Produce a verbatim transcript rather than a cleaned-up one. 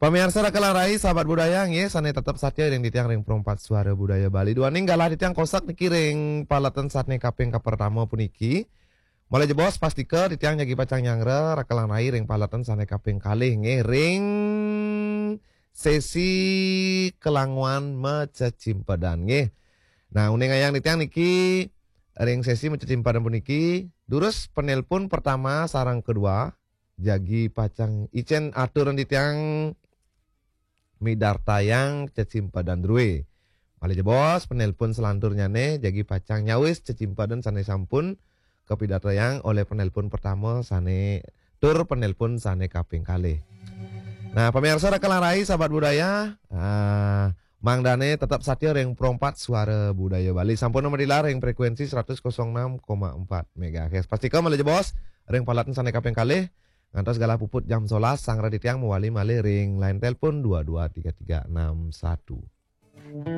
Pemirsa Rakalarai sahabat budaya nggih sane tetep satya yang ditiang ring perempat suara budaya Bali. Dua ning galah ditiang kosak niki ring palatan satne kaping ka pertama puniki. Mulai jebos pastika ditiang nyagi pacang nyangre Rakalarai ring palatan sane kaping kalih nggih ring sesi kelangwan mececimpadan nggih. Nah, uning ayang ditiang niki ring sesi mececimpadan puniki durus penelpon pertama sarang kedua jagi pacang icen aturan ditiang midartayang cecimpadan druwe. Malih bos penelpon selanturnya nih jagi pacang nyawis cecimpadan sane sampun kepidartayang oleh penelpon pertama sane tur penelpon sane kaping kalih. Nah, pemirsa Rakalarai sahabat budaya, ah, Mang Dane tetap satya ring perempat suara budaya Bali sampun nomor dilar ring frekuensi seratus enam koma empat megahertz. Pastikan malih bos ring palatan sane kaping kalih ngantos galah puput jam sebelas sang raditiang mewali malih ring line telepon dua dua tiga tiga enam satu.